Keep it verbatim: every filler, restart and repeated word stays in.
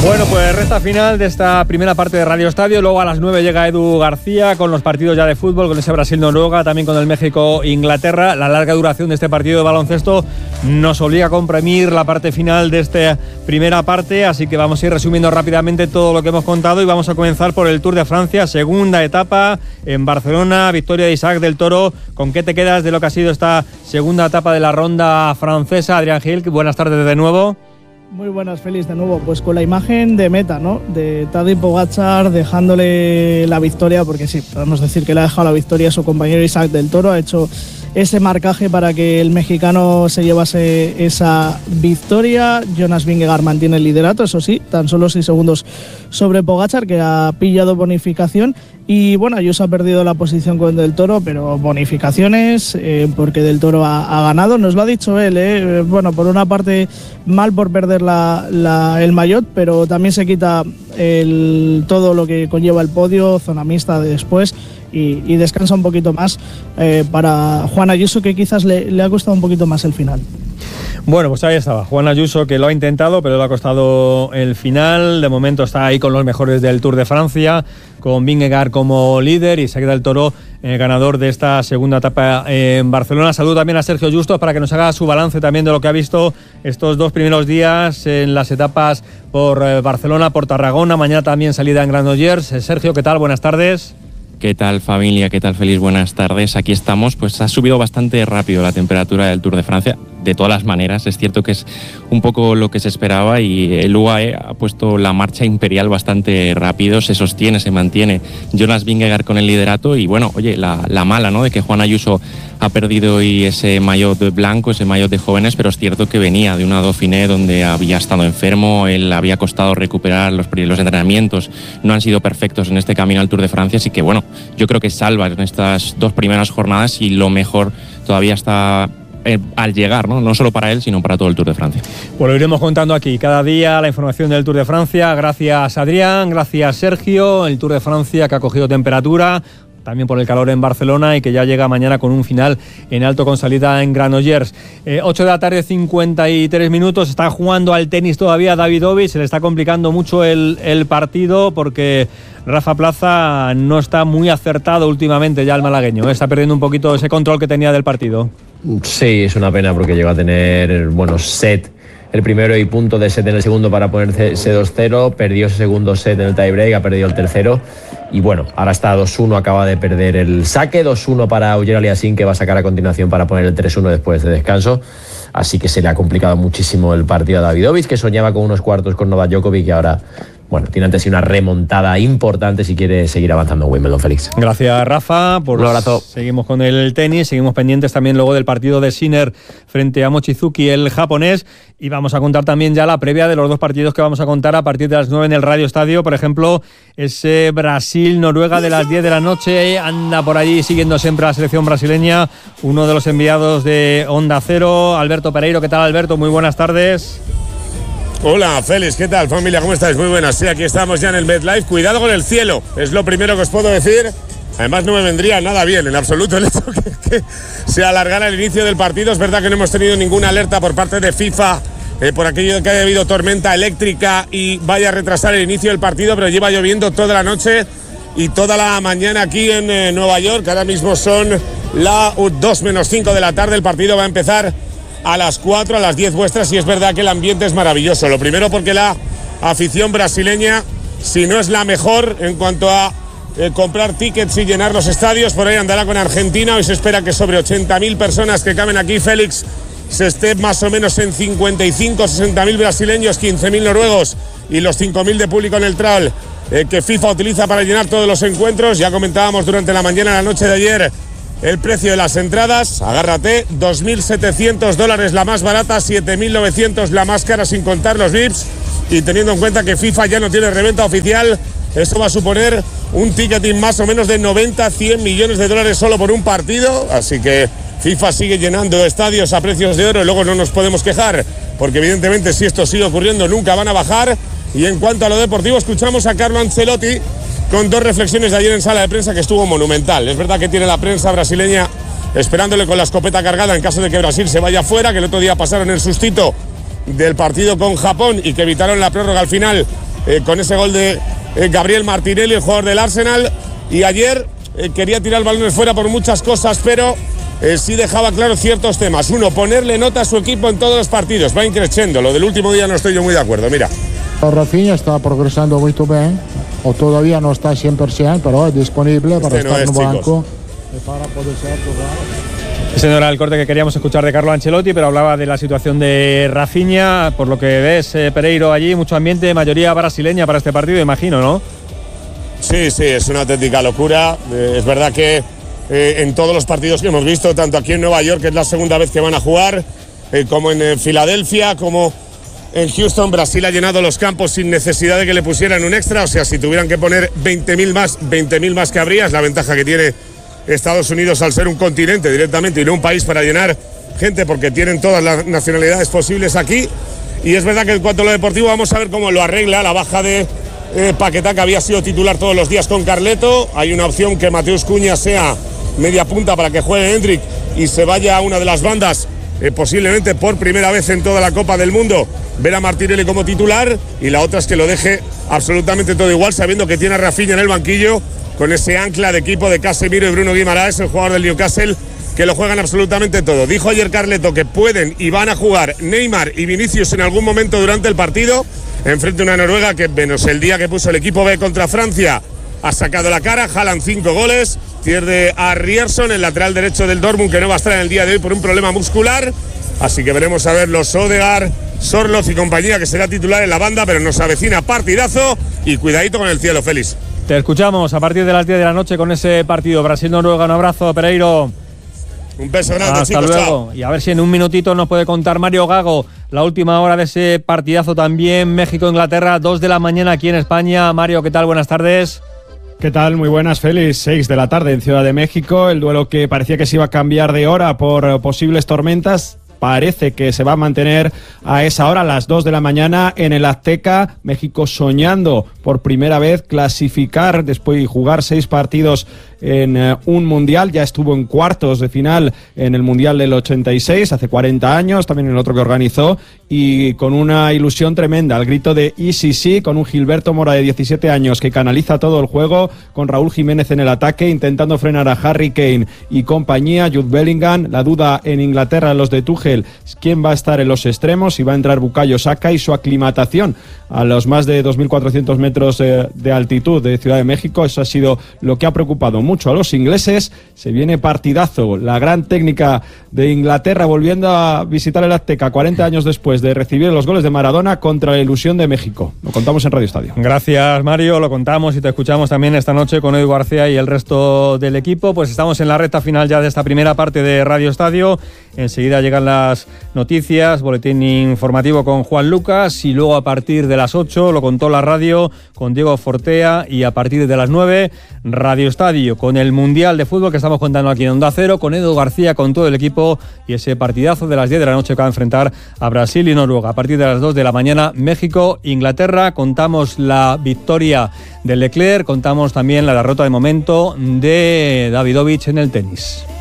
Bueno, pues recta final de esta primera parte de Radio Estadio. Luego a las nueve llega Edu García con los partidos ya de fútbol, con ese Brasil-Noruega, también con el México-Inglaterra. La larga duración de este partido de baloncesto nos obliga a comprimir la parte final de esta primera parte, así que vamos a ir resumiendo rápidamente todo lo que hemos contado y vamos a comenzar por el Tour de Francia, segunda etapa en Barcelona, victoria de Isaac del Toro. ¿Con qué te quedas de lo que ha sido esta segunda etapa de la ronda francesa? Adrián Gil, buenas tardes de nuevo. Muy buenas, Félix, de nuevo. Pues con la imagen de meta, ¿no? De Tadej Pogačar dejándole la victoria, porque sí, podemos decir que le ha dejado la victoria a su compañero Isaac del Toro. Ha hecho ese marcaje para que el mexicano se llevase esa victoria. Jonas Vingegaard mantiene el liderato, eso sí, tan solo seis segundos sobre Pogačar, que ha pillado bonificación. Y bueno, Ayuso ha perdido la posición con Del Toro, pero bonificaciones, eh, porque Del Toro ha, ha ganado. Nos lo ha dicho él, eh. Bueno, por una parte mal por perder la, la, el maillot, pero también se quita el, todo lo que conlleva el podio, zona mixta de después, y, y descansa un poquito más eh, para Juan Ayuso, que quizás le, le ha costado un poquito más el final. Bueno, pues ahí estaba Juan Ayuso, que lo ha intentado, pero le ha costado el final. De momento está ahí con los mejores del Tour de Francia, con Vingegaard como líder y Isaac del Toro eh, ganador de esta segunda etapa en Barcelona. Saludo también a Sergio Justos para que nos haga su balance también de lo que ha visto estos dos primeros días en las etapas por eh, Barcelona, por Tarragona. Mañana también salida en Granollers. Eh, Sergio, ¿qué tal? Buenas tardes. ¿Qué tal, familia? ¿Qué tal, Félix? Buenas tardes. Aquí estamos. Pues ha subido bastante rápido la temperatura del Tour de Francia. De todas las maneras, es cierto que es un poco lo que se esperaba y el U A E ha puesto la marcha imperial bastante rápido, se sostiene, se mantiene Jonas Vingegaard con el liderato y bueno, oye, la, la mala, ¿no?, de que Juan Ayuso ha perdido hoy ese maillot blanco, ese maillot de jóvenes, pero es cierto que venía de una Dauphiné donde había estado enfermo, él había costado recuperar los, los entrenamientos, no han sido perfectos en este camino al Tour de Francia, así que bueno, yo creo que salva en estas dos primeras jornadas y lo mejor todavía está Eh, al llegar, ¿no? No solo para él, sino para todo el Tour de Francia. Pues lo iremos contando aquí, cada día la información del Tour de Francia. Gracias, Adrián, gracias, Sergio. El Tour de Francia que ha cogido temperatura, también por el calor en Barcelona y que ya llega mañana con un final en alto con salida en Granollers. Eh, ocho de la tarde, cincuenta y tres minutos. Está jugando al tenis todavía Davidovich. Se le está complicando mucho el, el partido porque Rafa Plaza no está muy acertado últimamente ya el malagueño. Está perdiendo un poquito ese control que tenía del partido. Sí, es una pena porque llegó a tener buenos set el primero y punto de set en el segundo para ponerse dos cero, perdió ese segundo set en el tiebreak, ha perdido el tercero y bueno, ahora está dos uno, acaba de perder el saque, dos uno para Auger Aliassime, que va a sacar a continuación para poner el tres uno después de descanso, así que se le ha complicado muchísimo el partido a Davidovich, que soñaba con unos cuartos con Novak Djokovic y ahora, bueno, tiene ante sí una remontada importante si quiere seguir avanzando en Wimbledon, Félix. Gracias, Rafa. Por un abrazo. Seguimos con el tenis, seguimos pendientes también luego del partido de Sinner frente a Mochizuki, el japonés, y vamos a contar también ya la previa de los dos partidos que vamos a contar a partir de las nueve en el Radio Estadio. Por ejemplo, ese Brasil-Noruega de las diez de la noche, anda por allí siguiendo siempre a la selección brasileña, uno de los enviados de Onda Cero, Alberto Pereiro. ¿Qué tal, Alberto? Muy buenas tardes. Hola, Félix, ¿qué tal, familia? ¿Cómo estáis? Muy buenas. Sí, aquí estamos ya en el MetLife. Cuidado con el cielo, es lo primero que os puedo decir. Además, no me vendría nada bien, en absoluto, el hecho que, que se alargara el inicio del partido. Es verdad que no hemos tenido ninguna alerta por parte de FIFA eh, por aquello de que haya habido tormenta eléctrica y vaya a retrasar el inicio del partido, pero lleva lloviendo toda la noche y toda la mañana aquí en eh, Nueva York. Ahora mismo son las dos menos cinco de la tarde. El partido va a empezar a las cuatro, a las diez vuestras, y es verdad que el ambiente es maravilloso. Lo primero porque la afición brasileña, si no es la mejor en cuanto a eh, comprar tickets y llenar los estadios, por ahí andará con Argentina. Hoy se espera que sobre ochenta mil personas que caben aquí, Félix, se esté más o menos en cincuenta y cinco, sesenta mil brasileños, quince mil noruegos y los cinco mil de público neutral eh, que FIFA utiliza para llenar todos los encuentros. Ya comentábamos durante la mañana, la noche de ayer, el precio de las entradas, agárrate, dos mil setecientos dólares la más barata, siete mil novecientos la más cara sin contar los V I Ps, y teniendo en cuenta que FIFA ya no tiene reventa oficial, eso va a suponer un ticketing más o menos de noventa a cien millones de dólares solo por un partido, así que FIFA sigue llenando estadios a precios de oro y luego no nos podemos quejar, porque evidentemente si esto sigue ocurriendo nunca van a bajar. Y en cuanto a lo deportivo, escuchamos a Carlo Ancelotti con dos reflexiones de ayer en sala de prensa que estuvo monumental. Es verdad que tiene la prensa brasileña esperándole con la escopeta cargada en caso de que Brasil se vaya fuera, que el otro día pasaron el sustito del partido con Japón y que evitaron la prórroga al final eh, con ese gol de eh, Gabriel Martinelli, el jugador del Arsenal. Y ayer eh, quería tirar balones fuera por muchas cosas, pero eh, sí dejaba claro ciertos temas. Uno, ponerle nota a su equipo en todos los partidos, va increciendo. Lo del último día no estoy yo muy de acuerdo, mira. Rafinha está progresando muy bien, o todavía no está cien por ciento, pero es disponible para este no estar es, en el banco. chicos. Para poder ser jugado. Ese no era el corte que queríamos escuchar de Carlo Ancelotti, pero hablaba de la situación de Rafinha. Por lo que ves, eh, Pereiro, allí mucho ambiente, mayoría brasileña para este partido, imagino, ¿no? Sí, sí, es una auténtica locura. Eh, es verdad que eh, en todos los partidos que hemos visto, tanto aquí en Nueva York, que es la segunda vez que van a jugar, eh, como en eh, Filadelfia, como en Houston, Brasil ha llenado los campos sin necesidad de que le pusieran un extra. O sea, si tuvieran que poner veinte mil más, veinte mil más que habría. Es la ventaja que tiene Estados Unidos al ser un continente directamente y no un país para llenar gente, porque tienen todas las nacionalidades posibles aquí. Y es verdad que en cuanto a lo deportivo, vamos a ver cómo lo arregla la baja de eh, Paquetá, que había sido titular todos los días con Carleto. Hay una opción que Mateus Cunha sea media punta para que juegue Hendrik y se vaya a una de las bandas. Eh, posiblemente por primera vez en toda la Copa del Mundo, ver a Martinelli como titular, y la otra es que lo deje absolutamente todo igual, sabiendo que tiene a Rafinha en el banquillo, con ese ancla de equipo de Casemiro y Bruno Guimaraes, el jugador del Newcastle, que lo juegan absolutamente todo. Dijo ayer Carleto que pueden y van a jugar Neymar y Vinicius en algún momento durante el partido, enfrente a una Noruega que, menos el día que puso el equipo B contra Francia, ha sacado la cara. Haaland cinco goles, pierde a Ryerson, el lateral derecho del Dortmund, que no va a estar en el día de hoy por un problema muscular. Así que veremos a ver los Odegaard, Sorloth y compañía, que será titular en la banda, pero nos avecina partidazo y cuidadito con el cielo, Félix. Te escuchamos a partir de las diez de la noche con ese partido Brasil-Noruega. Un abrazo, Pereiro. Un beso grande, Hasta chicos. luego. Chao. Y a ver si en un minutito nos puede contar Mario Gago la última hora de ese partidazo también, México-Inglaterra, dos de la mañana aquí en España. Mario, ¿qué tal? Buenas tardes. ¿Qué tal? Muy buenas, Félix. seis de la tarde en Ciudad de México. El duelo que parecía que se iba a cambiar de hora por posibles tormentas parece que se va a mantener a esa hora, a las dos de la mañana en el Azteca. México soñando por primera vez clasificar después de jugar seis partidos en uh, un mundial. Ya estuvo en cuartos de final en el mundial del ochenta y seis, hace cuarenta años, también en el otro que organizó, y con una ilusión tremenda, al grito de E C C, con un Gilberto Mora de diecisiete años que canaliza todo el juego, con Raúl Jiménez en el ataque, intentando frenar a Harry Kane y compañía, Jude Bellingham. La duda en Inglaterra, los de Tuchel, quién va a estar en los extremos, si va a entrar Bukayo Saka, y su aclimatación a los más de dos mil cuatrocientos metros eh, de altitud de Ciudad de México. Eso ha sido lo que ha preocupado mucho a los ingleses. Se viene partidazo, la gran técnica de Inglaterra volviendo a visitar el Azteca cuarenta años después de recibir los goles de Maradona contra la ilusión de México. Lo contamos en Radio Estadio. Gracias, Mario, lo contamos y te escuchamos también esta noche con Edu García y el resto del equipo. Pues estamos en la recta final ya de esta primera parte de Radio Estadio. Enseguida llegan las noticias, boletín informativo con Juan Lucas, y luego a partir de las ocho lo contó la radio con Diego Fortea, y a partir de las nueve Radio Estadio con el Mundial de Fútbol que estamos contando aquí en Onda Cero, con Edu García, con todo el equipo, y ese partidazo de las diez de la noche que va a enfrentar a Brasil y Noruega. A partir de las dos de la mañana, México, Inglaterra. Contamos la victoria de Leclerc, contamos también la derrota de momento de Davidovich en el tenis.